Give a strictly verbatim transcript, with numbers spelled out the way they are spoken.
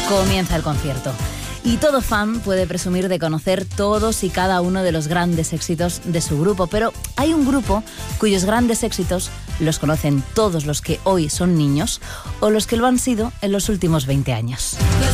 Comienza el concierto. Y todo fan puede presumir de conocer todos y cada uno de los grandes éxitos de su grupo, pero hay un grupo cuyos grandes éxitos los conocen todos los que hoy son niños o los que lo han sido en los últimos veinte años.